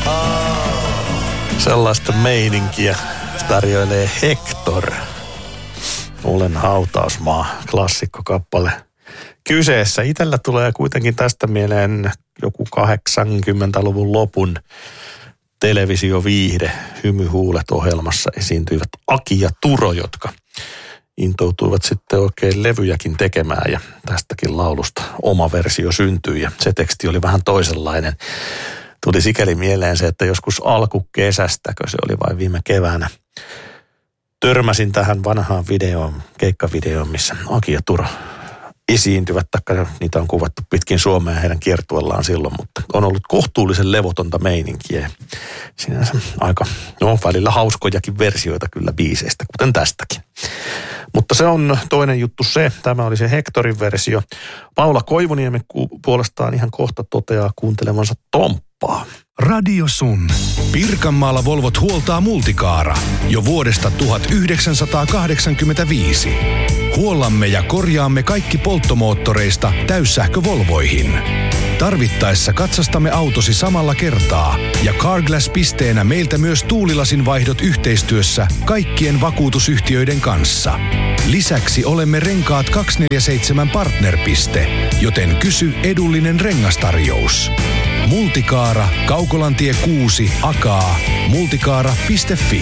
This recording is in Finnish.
Sellaista meininkiä tarjoilee Hector. Olen hautausmaa, klassikkokappale kyseessä. Itellä tulee kuitenkin tästä mieleen joku 80-luvun lopun televisioviihde Hymyhuulet -ohjelmassa esiintyivät Aki ja Turo, jotka intoutuivat sitten oikein levyjäkin tekemään ja tästäkin laulusta oma versio syntyi ja se teksti oli vähän toisenlainen. Tuli sikäli mieleen se, että joskus alkukesästäkö se oli vai viime keväänä, törmäsin tähän vanhaan videoon, keikkavideoon, missä Aki ja Turo esiintyvät, taikka niitä on kuvattu pitkin Suomea heidän kiertuellaan silloin, mutta on ollut kohtuullisen levotonta meininkiä. Sinänsä aika, välillä hauskojakin versioita kyllä biiseistä, kuten tästäkin. Mutta se on toinen juttu se, tämä oli se Hectorin versio. Paula Koivuniemi puolestaan ihan kohta toteaa kuuntelemansa Tomppaa. Radio Sun. Pirkanmaalla Volvot huoltaa Multicaara jo vuodesta 1985. Huollamme ja korjaamme kaikki polttomoottoreista täyssähkövolvoihin. Tarvittaessa katsastamme autosi samalla kertaa ja Carglass-pisteenä meiltä myös tuulilasin vaihdot yhteistyössä kaikkien vakuutusyhtiöiden kanssa. Lisäksi olemme Renkaat 247 partnerpiste, joten kysy edullinen rengastarjous. Multicaara, Kaukolantie 6, Akaa, multicaara.fi.